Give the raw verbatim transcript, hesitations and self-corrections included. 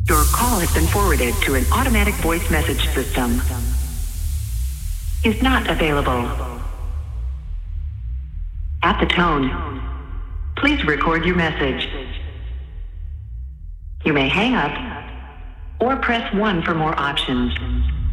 Your call has been forwarded to an automatic voice message system. Is not available. At the tone, please record your message. You may hang up or press one for more options.